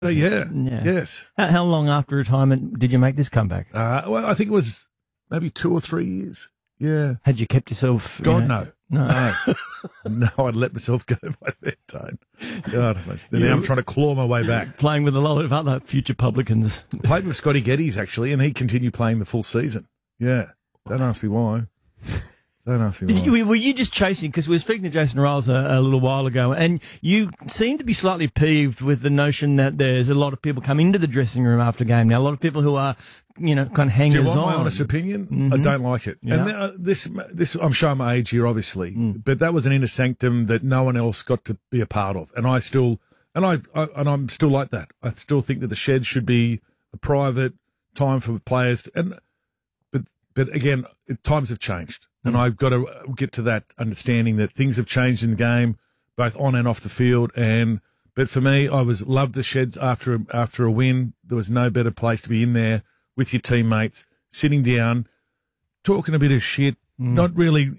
Yes. How long after retirement did you make this comeback? Well, I think it was maybe 2 or 3 years. Yeah. Had you kept yourself? God, no. No. No, I'd let myself go by that time. God, now I'm trying to claw my way back. Playing with a lot of other future publicans. Played with Scotty Geddes, actually, and he continued playing the full season. Yeah. Don't ask me why. Don't ask me why. Were you just chasing? Because we were speaking to Jason Riles a little while ago, and you seem to be slightly peeved with the notion that there's a lot of people come into the dressing room after game now. A lot of people who are, kind of hangers on. Do you want my honest opinion? Mm-hmm. I don't like it. Yeah. And this, I'm showing my age here, obviously, but that was an inner sanctum that no one else got to be a part of, and I'm still like that. I still think that the Sheds should be a private time for players, but again, times have changed. And I've got to get to that understanding that things have changed in the game, both on and off the field. But for me, I loved the Sheds after a win. There was no better place to be in there with your teammates, sitting down, talking a bit of shit, not really,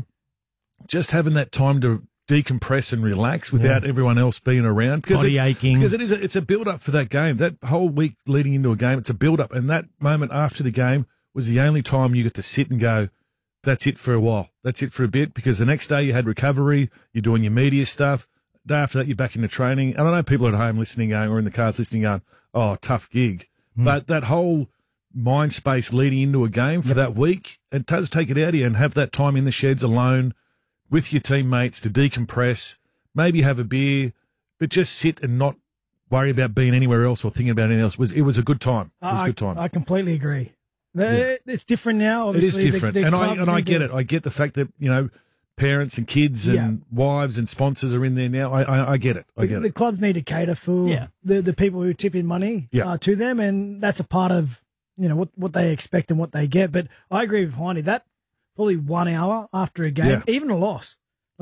just having that time to decompress and relax without everyone else being around. Body aching. Because it's a build-up for that game. That whole week leading into a game, it's a build-up. And that moment after the game was the only time you get to sit and go, that's it for a while. That's it for a bit, because the next day you had recovery, you're doing your media stuff. Day after that, you're back into training. And I know people at home listening going, or in the cars listening going, oh, tough gig. But that whole mind space leading into a game for that week, it does take it out of you, and have that time in the Sheds alone with your teammates to decompress, maybe have a beer, but just sit and not worry about being anywhere else or thinking about anything else. It was a good time. It was a good time. I completely agree. It's different now. Obviously. It is different, and I get it. I get the fact that parents and kids and wives and sponsors are in there now. I get it. The clubs need to cater for the people who tip in money to them, and that's a part of what they expect and what they get. But I agree with Heine. That probably 1 hour after a game, even a loss.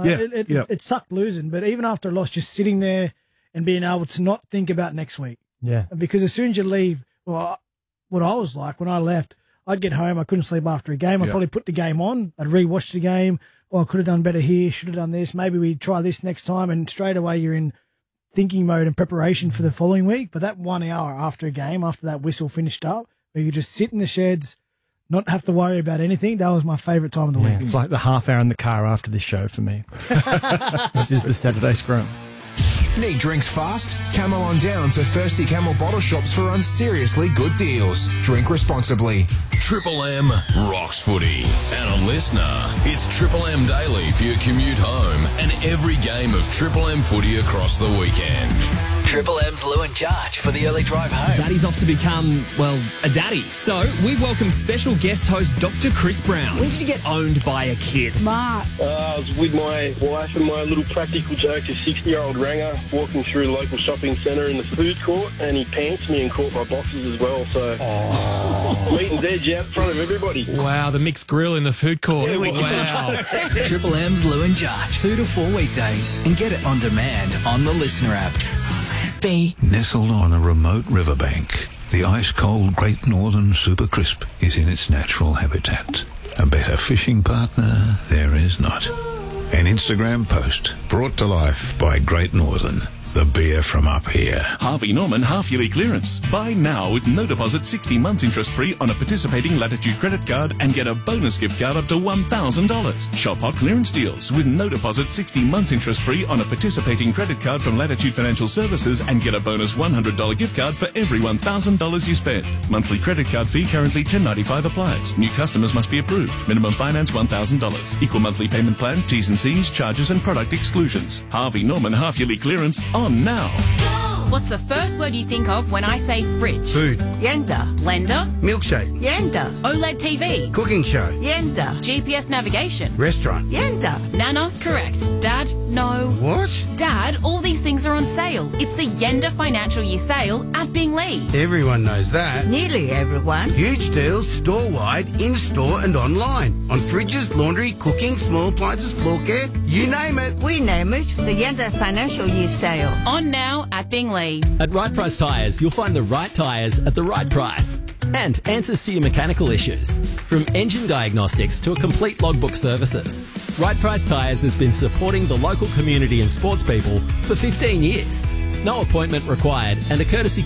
It sucked losing, but even after a loss, just sitting there and being able to not think about next week. Yeah, because as soon as you leave, well, what I was like when I left. I'd get home. I couldn't sleep after a game. I'd probably put the game on. I'd rewatch the game. Oh, I could have done better here. Should have done this. Maybe we try this next time. And straight away you're in thinking mode and preparation for the following week. But that 1 hour after a game, after that whistle finished up, where you just sit in the Sheds, not have to worry about anything, that was my favourite time of the week. It's like the half hour in the car after this show for me. This is the Saturday Scrum. Need drinks fast? Camel on down to Thirsty Camel bottle shops for unseriously good deals. Drink responsibly. Triple M rocks footy. And a listener, it's Triple M Daily for your commute home and every game of Triple M footy across the weekend. Triple M's Lou and Jarch for the early drive home. Daddy's off to become, a daddy. So we've welcomed special guest host Dr. Chris Brown. When did you get owned by a kid? I was with my wife and my little practical joke, a 60-year-old ranger, walking through the local shopping centre in the food court, and he pants me and caught my boxes as well. So meeting's edge out in front of everybody. Wow, the mixed grill in the food court. Wow. Triple M's Lou and Jarch, 2 to 4 weekdays, and get it on demand on the Listener app. Nestled on a remote riverbank, the ice-cold Great Northern Super Crisp is in its natural habitat. A better fishing partner there is not. An Instagram post brought to life by Great Northern, the beer from up here. Harvey Norman half-yearly clearance. Buy now with no deposit, 60 months interest-free on a participating Latitude credit card and get a bonus gift card up to $1,000. Shop hot clearance deals with no deposit, 60 months interest-free on a participating credit card from Latitude Financial Services and get a bonus $100 gift card for every $1,000 you spend. Monthly credit card fee currently $10.95 applies. New customers must be approved. Minimum finance $1,000. Equal monthly payment plan, T's and C's, charges and product exclusions. Harvey Norman half-yearly clearance on now. What's the first word you think of when I say fridge? Food. Yenda. Blender. Milkshake. Yenda. OLED TV. Cooking show. Yenda. GPS navigation. Restaurant. Yenda. Nana, correct. Dad, no. What? Dad, all these things are on sale. It's the Yenda Financial Year sale at Binglee. Everyone knows that. Nearly everyone. Huge deals store-wide, in-store and online. On fridges, laundry, cooking, small appliances, floor care, you name it. We name it the Yenda Financial Year sale. On now at Binglee. At Right Price Tyres, you'll find the right tyres at the right price. And answers to your mechanical issues. From engine diagnostics to a complete logbook services. Right Price Tyres has been supporting the local community and sports people for 15 years. No appointment required and a courtesy